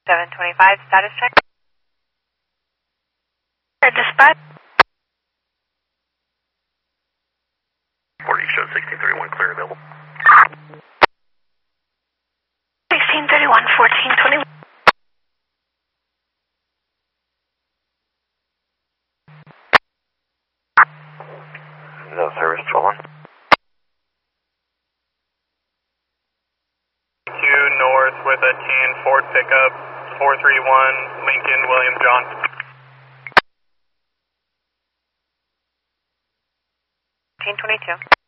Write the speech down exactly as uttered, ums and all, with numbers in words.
seven twenty-five, status check. Dispatch. forty show sixteen thirty-one, clear available. sixteen thirty-one, fourteen twenty-one. No service, twelve one. two north with a tan Ford pickup, four three one, Lincoln, William John. fifteen twenty-two.